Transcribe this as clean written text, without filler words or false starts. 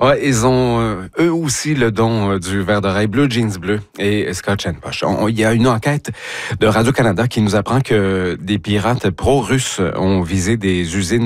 Ouais, ils ont eux aussi le don du verre d'oreille Blue Jeans bleu et Scotch and Posh. Il y a une enquête de Radio-Canada qui nous apprend que des pirates pro-russes ont visé des usines